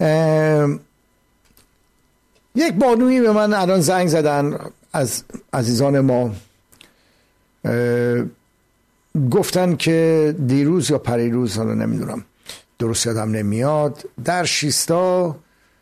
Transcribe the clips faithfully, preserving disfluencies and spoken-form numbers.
یک بانویی به من الان زنگ زدن از عزیزان ما، گفتن که دیروز یا پریروز، حالا نمیدونم درست یادم نمیاد، در شیستا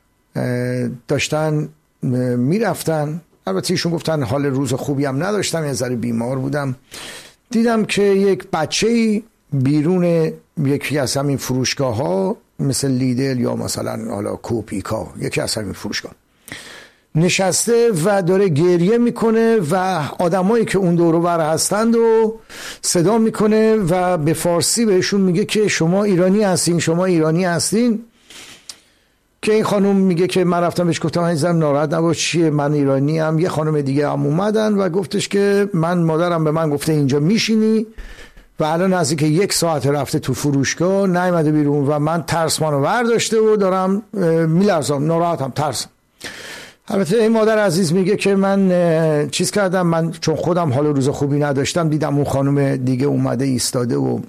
داشتن میرفتن. البته ایشون گفتن حال روز خوبی هم نداشتم، یه ذره بیمار بودم. دیدم که یک بچه‌ای بیرون یکی از همین فروشگاه ها مثل لیدل یا مثلا حالا کوپیکا، یکی از همین فروشگاه نشسته و داره گریه میکنه و آدمایی که اون دور و بر هستند و صدا میکنه و به فارسی بهشون میگه که شما ایرانی هستین، شما ایرانی هستین. که این خانم میگه که من رفتم بهش گفتم عزیزم ناراحت نباش، چیه، من ایرانی ام. یه خانم دیگه هم اومدن و گفتش که من مادرم به من گفته اینجا میشینی و الان نزدیک یک ساعت رفته تو فروشگاه نیومده بیرون و من ترس منو برداشته و دارم میلرزم، ناراحتم، ترسم. البته این مادر عزیز میگه که من چیز کردم، من چون خودم حال روز خوبی نداشتم دیدم اون خانم دیگه اومده ایستاده و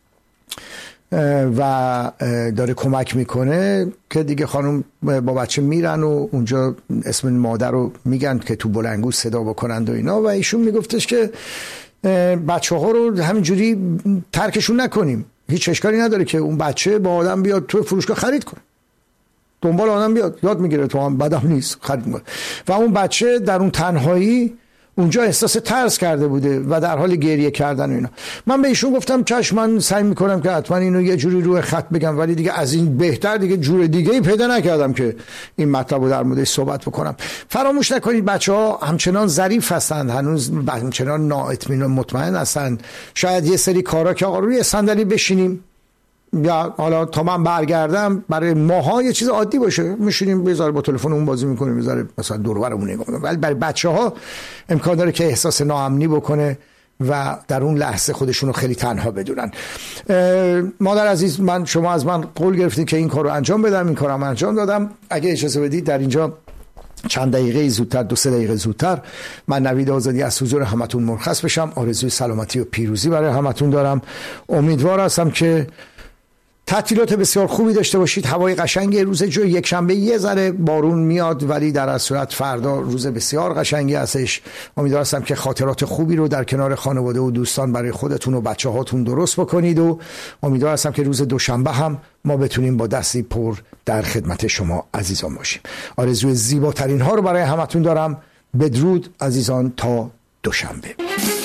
و داره کمک میکنه که دیگه خانم با بچه میرن و اونجا اسم مادر رو میگن که تو بلندگو صدا بکنند و اینا. و ایشون میگفتش که بچه ها رو همینجوری ترکشون نکنیم، هیچ اشکالی نداره که اون بچه با آدم بیاد تو فروشگاه خرید کنه، دنبال آدم بیاد، یاد میگیره تو هم بدم نیست، خرید میکنه. و اون بچه در اون تنهایی اونجا احساس ترس کرده بوده و در حال گریه کردن و اینا. من به ایشون گفتم چشم، من سعی میکنم که حتما اینو یه جوری روی خط بگم، ولی دیگه از این بهتر دیگه جور دیگه ای پیدا نکردم که این مطلب رو در موردش صحبت بکنم. فراموش نکنید بچه ها همچنان ظریف هستند، هنوز همچنان نااطمینان مطمئن هستند. شاید یه سری کارا که آقا روی صندلی بشینیم یا حالا تا من برگردم برای ماها یه چیز عادی باشه، میشینیم بذار با تلفنمون بازی میکنیم، بذار مثلا دور و برمون نگاه میکنیم، ولی برای بچه‌ها امکان داره که احساس ناامنی بکنه و در اون لحظه خودشونو خیلی تنها بدونن. مادر عزیز، من شما از من قول گرفتین که این کارو انجام بدم، این کارم انجام دادم. اگه اجازه بدید در اینجا چند دقیقه زودتر، دو سه دقیقه زودتر، من نوید آزادی از حضور همتون مرخص بشم. آرزوی سلامتی و پیروزی برای همتون دارم. امیدوار هستم که تعطیلات بسیار خوبی داشته باشید. هوای قشنگی روز جو یک شنبه یه ذره بارون میاد، ولی در اصل صورت فردا روز بسیار قشنگی هستش. امیدوار هستم که خاطرات خوبی رو در کنار خانواده و دوستان برای خودتون و بچه هاتون درست بکنید و امیدوار هستم که روز دوشنبه هم ما بتونیم با دستی پر در خدمت شما عزیزان باشیم. آرزوی زیباترین ها رو برای همتون دارم. بدرود عزیزان، تا دوشنبه.